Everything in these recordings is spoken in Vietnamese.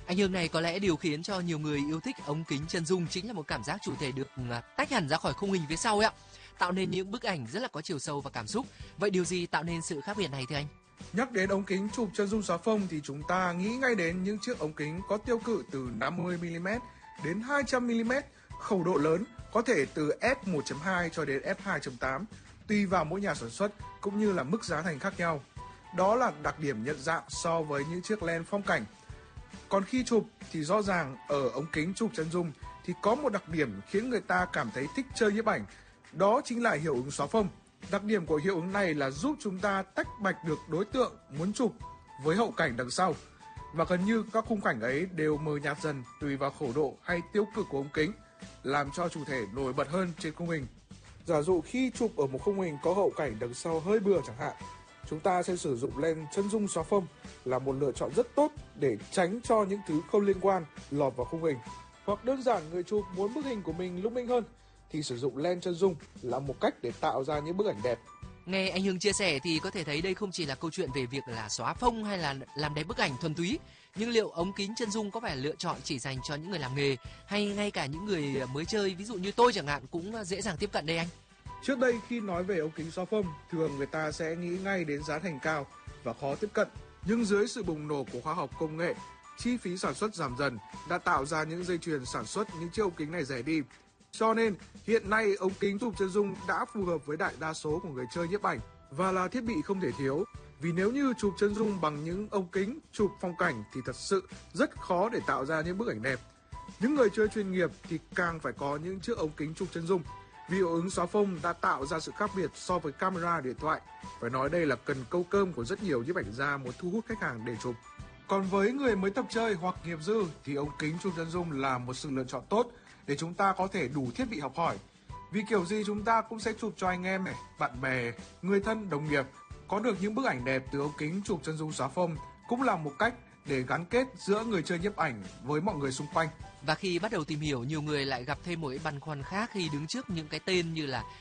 Ảnh hưởng này có lẽ điều khiến cho nhiều người yêu thích ống kính chân dung chính là một cảm giác chủ thể được tách hẳn ra khỏi khung hình phía sau ấy ạ, tạo nên những bức ảnh rất là có chiều sâu và cảm xúc. Vậy điều gì tạo nên sự khác biệt này thưa anh? Nhắc đến ống kính chụp chân dung xóa phông thì chúng ta nghĩ ngay đến những chiếc ống kính có tiêu cự từ 50mm đến 200mm, khẩu độ lớn có thể từ f1.2 cho đến f2.8, tùy vào mỗi nhà sản xuất cũng như là mức giá thành khác nhau. Đó là đặc điểm nhận dạng so với những chiếc lens phong cảnh. Còn khi chụp thì rõ ràng ở ống kính chụp chân dung thì có một đặc điểm khiến người ta cảm thấy thích chơi nhiếp ảnh, đó chính là hiệu ứng xóa phông. Đặc điểm của hiệu ứng này là giúp chúng ta tách bạch được đối tượng muốn chụp với hậu cảnh đằng sau. Và gần như các khung cảnh ấy đều mờ nhạt dần tùy vào khẩu độ hay tiêu cực của ống kính, làm cho chủ thể nổi bật hơn trên khung hình. Giả dụ khi chụp ở một khung hình có hậu cảnh đằng sau hơi bừa chẳng hạn, chúng ta sẽ sử dụng lens chân dung xóa phông là một lựa chọn rất tốt để tránh cho những thứ không liên quan lọt vào khung hình. Hoặc đơn giản người chụp muốn bức hình của mình lung linh hơn thì sử dụng lens chân dung là một cách để tạo ra những bức ảnh đẹp. Nghe anh Hưng chia sẻ thì có thể thấy đây không chỉ là câu chuyện về việc là xóa phông hay là làm đẹp bức ảnh thuần túy, nhưng liệu ống kính chân dung có phải lựa chọn chỉ dành cho những người làm nghề hay ngay cả những người mới chơi, ví dụ như tôi chẳng hạn, cũng dễ dàng tiếp cận đây anh? Trước đây khi nói về ống kính xóa phông, thường người ta sẽ nghĩ ngay đến giá thành cao và khó tiếp cận. Nhưng dưới sự bùng nổ của khoa học công nghệ, chi phí sản xuất giảm dần đã tạo ra những dây chuyền sản xuất những chiếc ống kính này rẻ đi. Cho nên hiện nay ống kính chụp chân dung đã phù hợp với đại đa số của người chơi nhiếp ảnh và là thiết bị không thể thiếu. Vì nếu như chụp chân dung bằng những ống kính chụp phong cảnh thì thật sự rất khó để tạo ra những bức ảnh đẹp. Những người chơi chuyên nghiệp thì càng phải có những chiếc ống kính chụp chân dung. Vì hiệu ứng xóa phông đã tạo ra sự khác biệt so với camera điện thoại. Phải nói đây là cần câu cơm của rất nhiều nhiếp ảnh gia muốn thu hút khách hàng để chụp. Còn với người mới tập chơi hoặc nghiệp dư thì ống kính chụp chân dung là một sự lựa chọn tốt để chúng ta có thể đủ thiết bị học hỏi. Vì kiểu gì chúng ta cũng sẽ chụp cho anh em này, bạn bè, người thân, đồng nghiệp. Có được những bức ảnh đẹp từ ống kính chụp chân dung xóa phông cũng là một cách để gắn kết giữa người chơi nhiếp ảnh với mọi người xung quanh. Và khi bắt đầu tìm hiểu, nhiều người lại gặp thêm một cái băn khoăn khác khi đứng trước những cái tên như là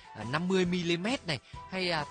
50mm này hay là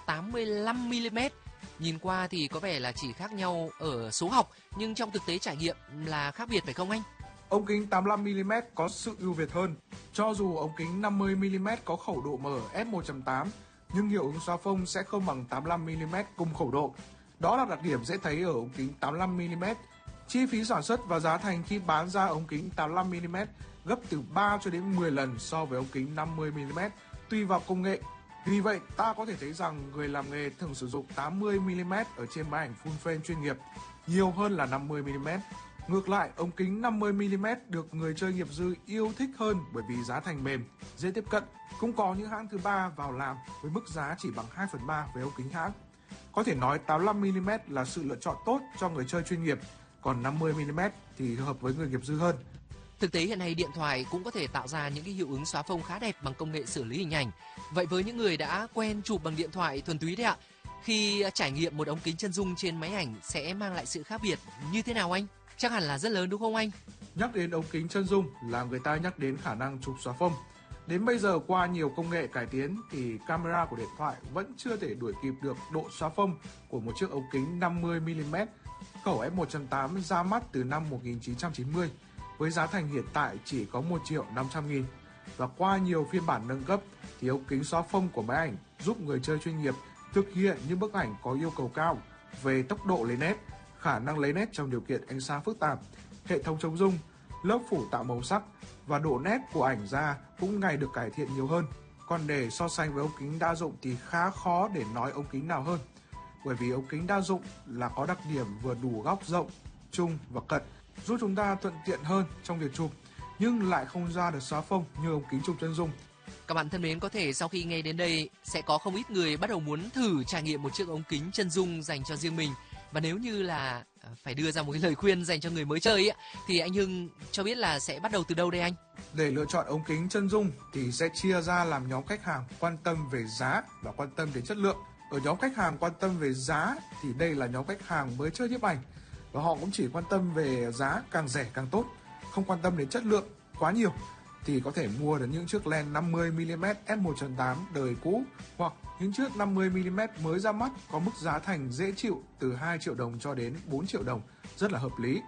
85mm. Nhìn qua thì có vẻ là chỉ khác nhau ở số học, nhưng trong thực tế trải nghiệm là khác biệt phải không anh? Ống kính 85mm có sự ưu việt hơn. Cho dù ống kính 50mm có khẩu độ mở f1.8, nhưng hiệu ứng xóa phông sẽ không bằng 85mm cùng khẩu độ. Đó là đặc điểm dễ thấy ở ống kính 85mm. Chi phí sản xuất và giá thành khi bán ra ống kính 85mm gấp từ 3 cho đến 10 lần so với ống kính 50mm, tùy vào công nghệ. Vì vậy, ta có thể thấy rằng người làm nghề thường sử dụng 80mm ở trên máy ảnh full frame chuyên nghiệp nhiều hơn là 50mm. Ngược lại, ống kính 50mm được người chơi nghiệp dư yêu thích hơn bởi vì giá thành mềm, dễ tiếp cận. Cũng có những hãng thứ ba vào làm với mức giá chỉ bằng 2/3 với ống kính hãng. Có thể nói 85mm là sự lựa chọn tốt cho người chơi chuyên nghiệp, còn 50mm thì hợp với người nghiệp dư hơn. Thực tế hiện nay điện thoại cũng có thể tạo ra những cái hiệu ứng xóa phông khá đẹp bằng công nghệ xử lý hình ảnh. Vậy với những người đã quen chụp bằng điện thoại thuần túy đấy ạ, khi trải nghiệm một ống kính chân dung trên máy ảnh sẽ mang lại sự khác biệt như thế nào anh? Chắc hẳn là rất lớn đúng không anh? Nhắc đến ống kính chân dung là người ta nhắc đến khả năng chụp xóa phông. Đến bây giờ qua nhiều công nghệ cải tiến thì camera của điện thoại vẫn chưa thể đuổi kịp được độ xóa phông của một chiếc ống kính 50mm khẩu f1.8 ra mắt từ năm 1990 với giá thành hiện tại chỉ có 1.500.000. Và qua nhiều phiên bản nâng cấp thì ống kính xóa phông của máy ảnh giúp người chơi chuyên nghiệp thực hiện những bức ảnh có yêu cầu cao về tốc độ lấy nét, khả năng lấy nét trong điều kiện ánh sáng phức tạp, hệ thống chống rung, lớp phủ tạo màu sắc và độ nét của ảnh ra cũng ngày được cải thiện nhiều hơn. Còn để so sánh với ống kính đa dụng thì khá khó để nói ống kính nào hơn. Bởi vì ống kính đa dụng là có đặc điểm vừa đủ góc rộng, trung và cận, giúp chúng ta thuận tiện hơn trong việc chụp, nhưng lại không ra được xóa phông như ống kính chụp chân dung. Các bạn thân mến, có thể sau khi nghe đến đây sẽ có không ít người bắt đầu muốn thử trải nghiệm một chiếc ống kính chân dung dành cho riêng mình. Và nếu như là phải đưa ra một cái lời khuyên dành cho người mới chơi ấy, thì anh Hưng cho biết là sẽ bắt đầu từ đâu đây anh? Để lựa chọn ống kính chân dung thì sẽ chia ra làm nhóm khách hàng quan tâm về giá và quan tâm đến chất lượng. Ở nhóm khách hàng quan tâm về giá thì đây là nhóm khách hàng mới chơi nhiếp ảnh và họ cũng chỉ quan tâm về giá, càng rẻ càng tốt, không quan tâm đến chất lượng quá nhiều. Thì có thể mua được những chiếc lens 50mm f1.8 đời cũ hoặc những chiếc 50mm mới ra mắt có mức giá thành dễ chịu từ 2 triệu đồng cho đến 4 triệu đồng, rất là hợp lý.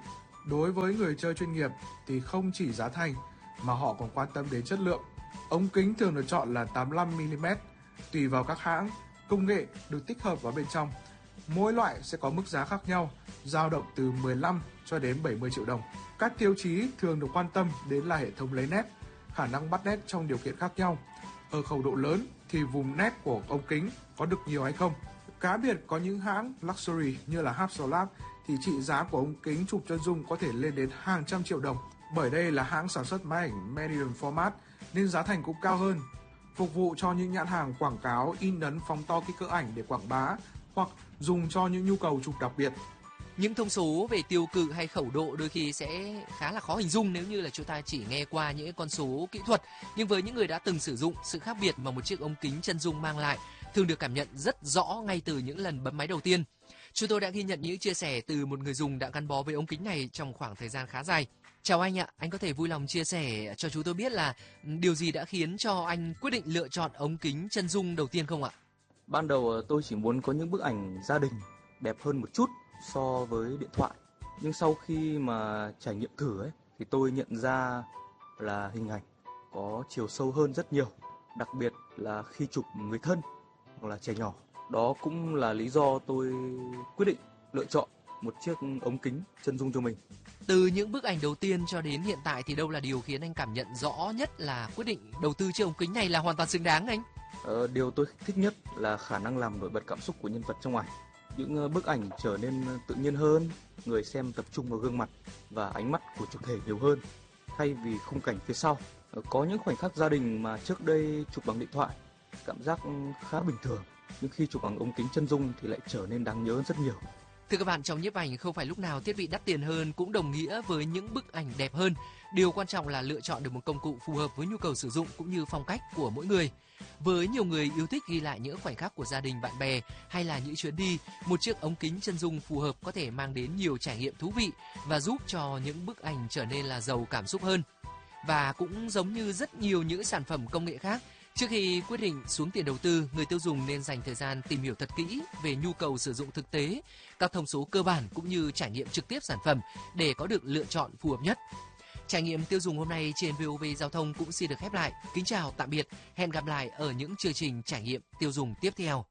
Đối với người chơi chuyên nghiệp thì không chỉ giá thành mà họ còn quan tâm đến chất lượng. Ống kính thường được chọn là 85mm, tùy vào các hãng, công nghệ được tích hợp vào bên trong. Mỗi loại sẽ có mức giá khác nhau, dao động từ 15 cho đến 70 triệu đồng. Các tiêu chí thường được quan tâm đến là hệ thống lấy nét, khả năng bắt nét trong điều kiện khác nhau. Ở khẩu độ lớn thì vùng nét của ống kính có được nhiều hay không. Cá biệt có những hãng luxury như là Hasselblad thì trị giá của ống kính chụp chân dung có thể lên đến hàng trăm triệu đồng. Bởi đây là hãng sản xuất máy ảnh medium format nên giá thành cũng cao hơn. Phục vụ cho những nhãn hàng quảng cáo in ấn phóng to kích cỡ ảnh để quảng bá hoặc dùng cho những nhu cầu chụp đặc biệt. Những thông số về tiêu cự hay khẩu độ đôi khi sẽ khá là khó hình dung nếu như là chúng ta chỉ nghe qua những con số kỹ thuật. Nhưng với những người đã từng sử dụng, sự khác biệt mà một chiếc ống kính chân dung mang lại thường được cảm nhận rất rõ ngay từ những lần bấm máy đầu tiên. Chúng tôi đã ghi nhận những chia sẻ từ một người dùng đã gắn bó với ống kính này trong khoảng thời gian khá dài. Chào anh ạ, anh có thể vui lòng chia sẻ cho chúng tôi biết là điều gì đã khiến cho anh quyết định lựa chọn ống kính chân dung đầu tiên không ạ? Ban đầu tôi chỉ muốn có những bức ảnh gia đình đẹp hơn một chút so với điện thoại. Nhưng sau khi mà trải nghiệm thử ấy, thì tôi nhận ra là hình ảnh có chiều sâu hơn rất nhiều. Đặc biệt là khi chụp người thân hoặc là trẻ nhỏ. Đó cũng là lý do tôi quyết định lựa chọn một chiếc ống kính chân dung cho mình. Từ những bức ảnh đầu tiên cho đến hiện tại thì đâu là điều khiến anh cảm nhận rõ nhất là quyết định đầu tư chiếc ống kính này là hoàn toàn xứng đáng anh? Điều tôi thích nhất là khả năng làm nổi bật cảm xúc của nhân vật trong ảnh. Những bức ảnh trở nên tự nhiên hơn, người xem tập trung vào gương mặt và ánh mắt của chủ thể nhiều hơn, thay vì khung cảnh phía sau. Có những khoảnh khắc gia đình mà trước đây chụp bằng điện thoại, cảm giác khá bình thường, nhưng khi chụp bằng ống kính chân dung thì lại trở nên đáng nhớ rất nhiều. Thưa các bạn, trong nhiếp ảnh không phải lúc nào thiết bị đắt tiền hơn cũng đồng nghĩa với những bức ảnh đẹp hơn. Điều quan trọng là lựa chọn được một công cụ phù hợp với nhu cầu sử dụng cũng như phong cách của mỗi người. Với nhiều người yêu thích ghi lại những khoảnh khắc của gia đình, bạn bè hay là những chuyến đi, một chiếc ống kính chân dung phù hợp có thể mang đến nhiều trải nghiệm thú vị và giúp cho những bức ảnh trở nên là giàu cảm xúc hơn. Và cũng giống như rất nhiều những sản phẩm công nghệ khác, trước khi quyết định xuống tiền đầu tư, người tiêu dùng nên dành thời gian tìm hiểu thật kỹ về nhu cầu sử dụng thực tế, các thông số cơ bản cũng như trải nghiệm trực tiếp sản phẩm để có được lựa chọn phù hợp nhất. Trải nghiệm tiêu dùng hôm nay trên VOV Giao thông cũng xin được khép lại. Kính chào, tạm biệt, hẹn gặp lại ở những chương trình trải nghiệm tiêu dùng tiếp theo.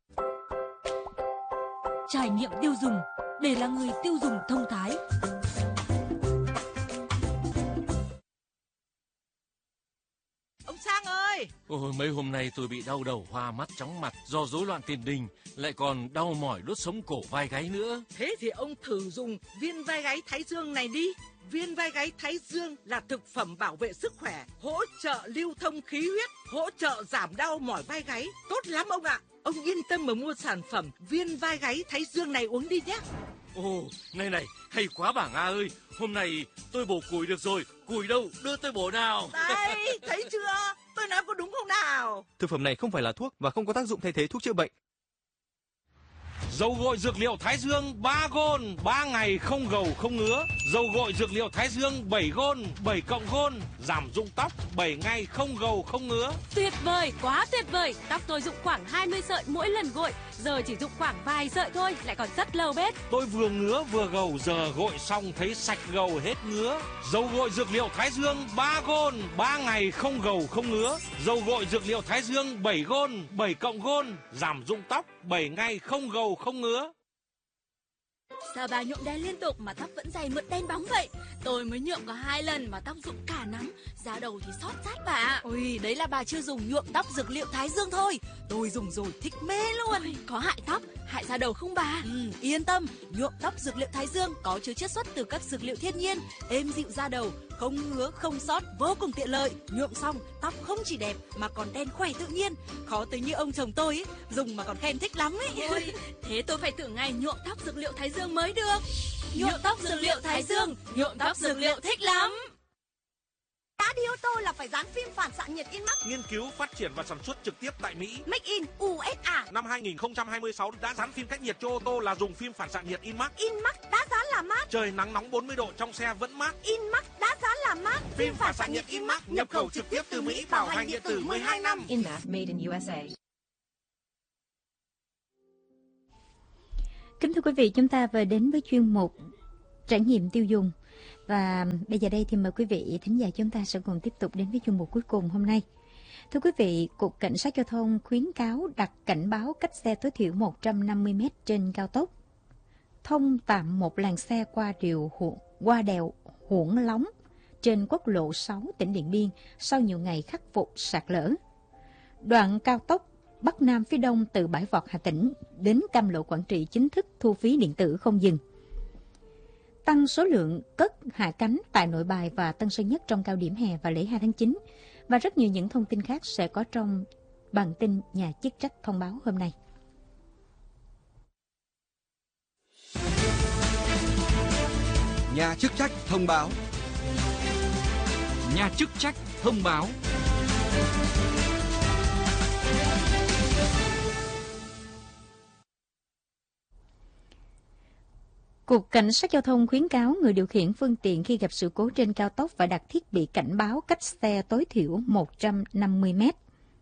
Trải nghiệm tiêu dùng để là người tiêu dùng thông thái. Ông Sang ơi! Ôi, mấy hôm nay tôi bị đau đầu, hoa mắt, chóng mặt do rối loạn tiền đình, lại còn đau mỏi đốt sống cổ vai gáy nữa. Thế thì ông thử dùng viên vai gáy Thái Dương này đi. Viên vai gáy Thái Dương là thực phẩm bảo vệ sức khỏe, hỗ trợ lưu thông khí huyết, hỗ trợ giảm đau mỏi vai gáy. Tốt lắm ông ạ! Ông yên tâm mà mua sản phẩm viên vai gáy Thái Dương này uống đi nhé. Ồ, này, hay quá bảng A ơi. Hôm nay tôi bổ củi được rồi. Củi đâu, đưa tôi bổ nào. Đây, thấy chưa? Tôi nói có đúng không nào? Thực phẩm này không phải là thuốc và không có tác dụng thay thế thuốc chữa bệnh. Dầu gội dược liệu Thái Dương 3 gôn, 3 ngày không gầu không ngứa. Dầu gội dược liệu Thái Dương 7 gôn, 7 cộng gôn, giảm rụng tóc 7 ngày không gầu không ngứa. Tuyệt vời, quá tuyệt vời. Tóc tôi rụng khoảng 20 sợi mỗi lần gội, giờ chỉ rụng khoảng vài sợi thôi, lại còn rất lâu bết. Tôi vừa ngứa vừa gầu, giờ gội xong thấy sạch gầu hết ngứa. Dầu gội dược liệu Thái Dương 3 gôn, 3 ngày không gầu không ngứa. Dầu gội dược liệu Thái Dương 7 gôn, 7 cộng gôn, giảm rụng tóc 7 ngày không gầu không ngứa. Sao bà nhuộm đen liên tục mà tóc vẫn dày mượt đen bóng vậy? Tôi mới nhuộm có 2 lần mà tóc rụng cả nắm, da đầu thì xót rát bà ạ. Ôi, đấy là bà chưa dùng nhuộm tóc dược liệu Thái Dương thôi. Tôi dùng rồi thích mê luôn. Ôi, có hại tóc, hại da đầu không bà? Yên tâm, nhuộm tóc dược liệu Thái Dương có chứa chiết xuất từ các dược liệu thiên nhiên, êm dịu da đầu, không ngứa, không xót, vô cùng tiện lợi. Nhuộm xong, tóc không chỉ đẹp mà còn đen khỏe tự nhiên. Khó tính như ông chồng tôi ấy, dùng mà còn khen thích lắm ấy. Ôi, thế tôi phải thử ngày nhuộm tóc dược liệu Thái Dương mới được. Nhuộm tóc dược liệu Thái Dương, nhuộm tóc dược liệu thích lắm. Đã đi ô tô là phải dán phim phản xạ nhiệt InMax. Nghiên cứu, phát triển và sản xuất trực tiếp tại Mỹ. Make in USA. Năm 2026 đã dán phim cách nhiệt cho ô tô là dùng phim phản xạ nhiệt InMax. InMax đã dán là mát. Trời nắng nóng 40 độ trong xe vẫn mát. InMax đã dán là mát. Phim phản xạ nhiệt InMax nhập khẩu trực tiếp từ Mỹ, bảo hành điện tử 12 năm. InMax made in USA. Kính thưa quý vị, chúng ta vừa đến với chuyên mục trải nghiệm tiêu dùng. Và bây giờ đây thì mời quý vị thính giả chúng ta sẽ cùng tiếp tục đến với chuyên mục cuối cùng hôm nay. Thưa quý vị, Cục Cảnh sát Giao thông khuyến cáo đặt cảnh báo cách xe tối thiểu 150 m trên cao tốc. Thông tạm một làn xe qua đèo Huổng Lóng trên quốc lộ 6 tỉnh Điện Biên sau nhiều ngày khắc phục sạt lở. Đoạn cao tốc Bắc Nam phía đông từ Bãi Vọt Hà Tĩnh đến Cam Lộ Quảng Trị chính thức thu phí điện tử không dừng. Tăng số lượng cất hạ cánh tại Nội Bài và Tân Sơn Nhất trong cao điểm hè và lễ 2 tháng 9 và rất nhiều những thông tin khác sẽ có trong bản tin nhà chức trách thông báo hôm nay. Nhà chức trách thông báo. Nhà chức trách thông báo. Cục Cảnh sát Giao thông khuyến cáo người điều khiển phương tiện khi gặp sự cố trên cao tốc phải đặt thiết bị cảnh báo cách xe tối thiểu 150 m.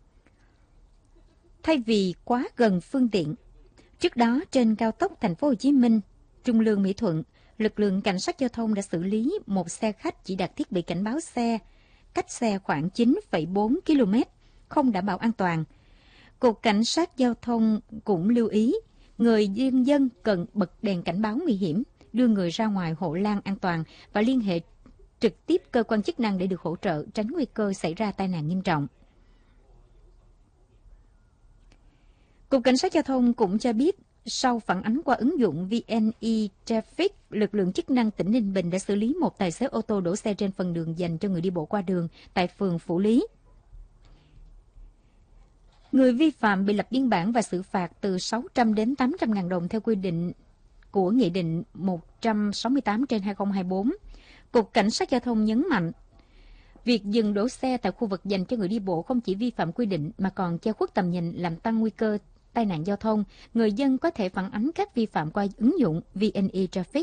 Thay vì quá gần phương tiện. Trước đó, trên cao tốc Thành phố Hồ Chí Minh, Trung Lương Mỹ Thuận, lực lượng cảnh sát giao thông đã xử lý một xe khách chỉ đặt thiết bị cảnh báo xe cách xe khoảng 9,4 km, không đảm bảo an toàn. Cục Cảnh sát Giao thông cũng lưu ý người dân cần bật đèn cảnh báo nguy hiểm, đưa người ra ngoài hộ lan an toàn và liên hệ trực tiếp cơ quan chức năng để được hỗ trợ, tránh nguy cơ xảy ra tai nạn nghiêm trọng. Cục Cảnh sát Giao thông cũng cho biết, sau phản ánh qua ứng dụng VNE Traffic, lực lượng chức năng tỉnh Ninh Bình đã xử lý một tài xế ô tô đổ xe trên phần đường dành cho người đi bộ qua đường tại phường Phủ Lý. Người vi phạm bị lập biên bản và xử phạt từ 600 đến 800.000 đồng theo quy định của Nghị định 168/2024. Cục Cảnh sát Giao thông nhấn mạnh, việc dừng đổ xe tại khu vực dành cho người đi bộ không chỉ vi phạm quy định mà còn che khuất tầm nhìn, làm tăng nguy cơ tai nạn giao thông. Người dân có thể phản ánh các vi phạm qua ứng dụng VNE Traffic.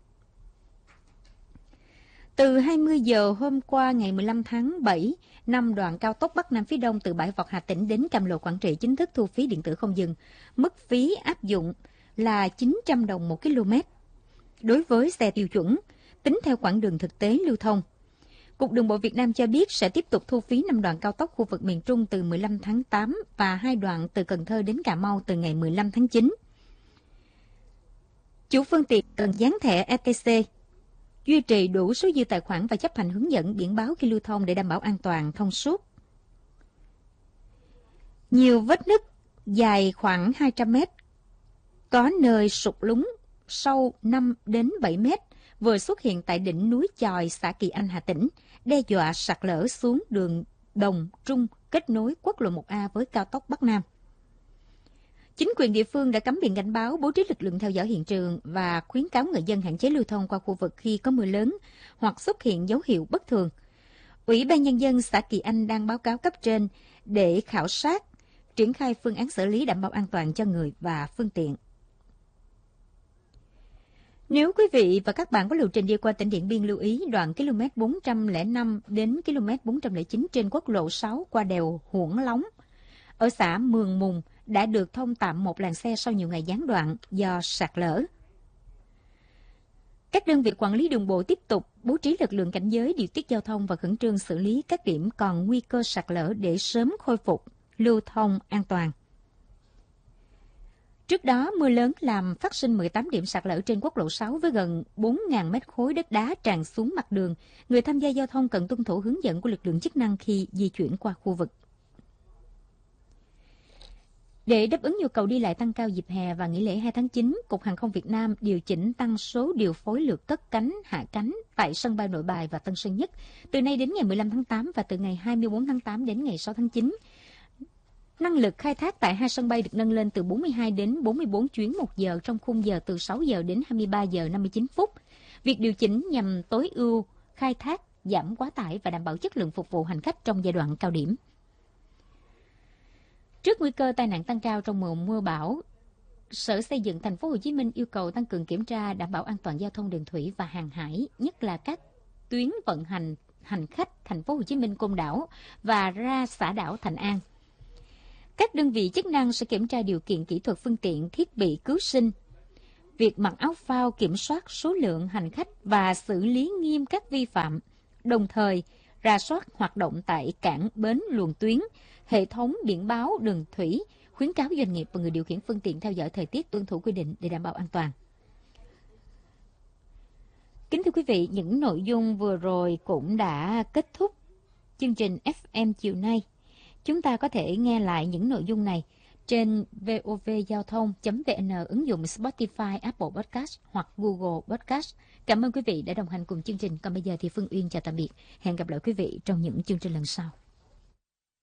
Từ 20 giờ hôm qua ngày 15 tháng 7, 5 đoạn cao tốc Bắc Nam phía đông từ Bãi Vọt Hà Tĩnh đến Cam Lộ Quảng Trị chính thức thu phí điện tử không dừng. Mức phí áp dụng là 900 đồng 1 km. Đối với xe tiêu chuẩn, tính theo quãng đường thực tế lưu thông. Cục Đường bộ Việt Nam cho biết sẽ tiếp tục thu phí 5 đoạn cao tốc khu vực miền Trung từ 15 tháng 8 và 2 đoạn từ Cần Thơ đến Cà Mau từ ngày 15 tháng 9. Chủ phương tiện cần dán thẻ ETC, duy trì đủ số dư tài khoản và chấp hành hướng dẫn biển báo khi lưu thông để đảm bảo an toàn, thông suốt. Nhiều vết nứt dài khoảng 200 m, có nơi sụt lún sâu 5 đến 7 m vừa xuất hiện tại đỉnh núi Chòi, xã Kỳ Anh, Hà Tĩnh, đe dọa sạt lở xuống đường Đồng Trung kết nối quốc lộ 1A với cao tốc Bắc Nam. Chính quyền địa phương đã cắm biển cảnh báo, bố trí lực lượng theo dõi hiện trường và khuyến cáo người dân hạn chế lưu thông qua khu vực khi có mưa lớn hoặc xuất hiện dấu hiệu bất thường. Ủy ban Nhân dân xã Kỳ Anh đang báo cáo cấp trên để khảo sát, triển khai phương án xử lý đảm bảo an toàn cho người và phương tiện. Nếu quý vị và các bạn có lộ trình đi qua tỉnh Điện Biên, lưu ý đoạn km 405 đến km 409 trên quốc lộ 6 qua đèo Huổng Lóng ở xã Mường Mùng đã được thông tạm một làn xe sau nhiều ngày gián đoạn do sạt lở. Các đơn vị quản lý đường bộ tiếp tục bố trí lực lượng cảnh giới, điều tiết giao thông và khẩn trương xử lý các điểm còn nguy cơ sạt lở để sớm khôi phục lưu thông an toàn. Trước đó, mưa lớn làm phát sinh 18 điểm sạt lở trên quốc lộ 6 với gần 4.000 mét khối đất đá tràn xuống mặt đường. Người tham gia giao thông cần tuân thủ hướng dẫn của lực lượng chức năng khi di chuyển qua khu vực. Để đáp ứng nhu cầu đi lại tăng cao dịp hè và nghỉ lễ 2 tháng 9, Cục Hàng không Việt Nam điều chỉnh tăng số điều phối lượt cất cánh, hạ cánh tại sân bay Nội Bài và Tân Sơn Nhất từ nay đến ngày 15 tháng 8 và từ ngày 24 tháng 8 đến ngày 6 tháng 9. Năng lực khai thác tại hai sân bay được nâng lên từ 42 đến 44 chuyến một giờ trong khung giờ từ 6 giờ đến 23 giờ 59 phút. Việc điều chỉnh nhằm tối ưu khai thác, giảm quá tải và đảm bảo chất lượng phục vụ hành khách trong giai đoạn cao điểm. Trước nguy cơ tai nạn tăng cao trong mùa mưa bão, Sở Xây dựng Thành phố Hồ Chí Minh yêu cầu tăng cường kiểm tra đảm bảo an toàn giao thông đường thủy và hàng hải, nhất là các tuyến vận hành hành khách Thành phố Hồ Chí Minh Côn Đảo và ra xã đảo Thành An. Các đơn vị chức năng sẽ kiểm tra điều kiện kỹ thuật phương tiện, thiết bị cứu sinh, việc mặc áo phao kiểm soát số lượng hành khách và xử lý nghiêm các vi phạm, đồng thời rà soát hoạt động tại cảng, bến, luồng tuyến, hệ thống biển báo đường thủy, khuyến cáo doanh nghiệp và người điều khiển phương tiện theo dõi thời tiết, tuân thủ quy định để đảm bảo an toàn. Kính thưa quý vị, những nội dung vừa rồi cũng đã kết thúc chương trình FM chiều nay. Chúng ta có thể nghe lại những nội dung này trên vovgiao thông.vn, ứng dụng Spotify, Apple Podcast hoặc Google Podcast. Cảm ơn quý vị đã đồng hành cùng chương trình. Còn bây giờ thì Phương Uyên chào tạm biệt. Hẹn gặp lại quý vị trong những chương trình lần sau.